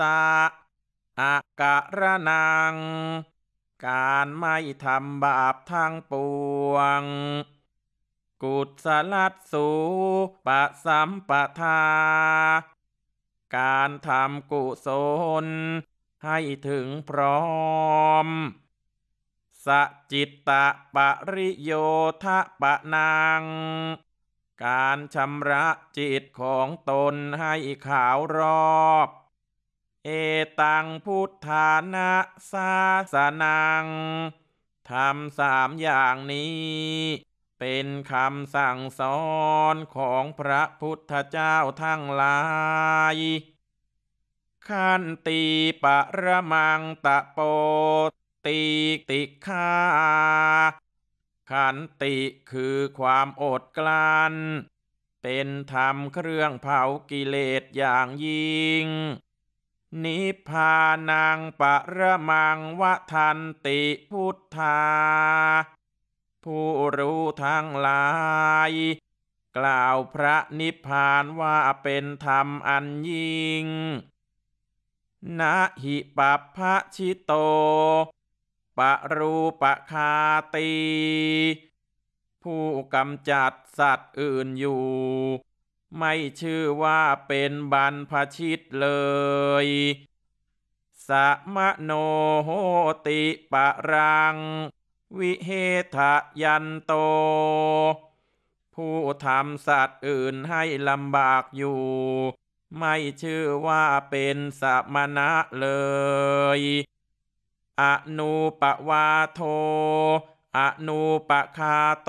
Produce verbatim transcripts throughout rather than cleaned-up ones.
ตะอาการนังการไม่ทำบาปทั้งปวงกุศลัสสูปะสัมปทาการทำกุศลให้ถึงพร้อมสจิตตะปริโยทะปะนังการชำระจิตของตนให้ขาวรอบเอตังพุทธานะสาสนังทำสามอย่างนี้เป็นคำสั่งสอนของพระพุทธเจ้าทั้งหลายขันติปะระมังตะโปติติฆาขันติคือความอดกลั้นเป็นธรรมเครื่องเผากิเลสอย่างยิ่งนิพพานังปะระมังวะทันติพุทธาผู้รู้ทั้งหลายกล่าวพระนิพพานว่าเป็นธรรมอันยิ่งนะหิปัปพะชิโตปะรูปคาตีผู้กำจัดสัตว์อื่นอยู่ไม่ชื่อว่าเป็นบรรพชิตเลยสะมะโนโหติปะรังวิเหทะยันโตผู้ทำสัตว์อื่นให้ลำบากอยู่ไม่ชื่อว่าเป็นสมณะเลยอนูปวาโทอนูปคาโต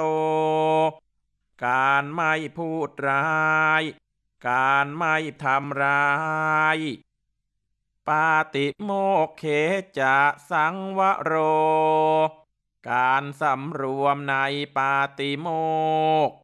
การไม่พูดร้ายการไม่ทำร้ายปาติโมกเขจะสังวโรการสำรวมในปาติโมกข์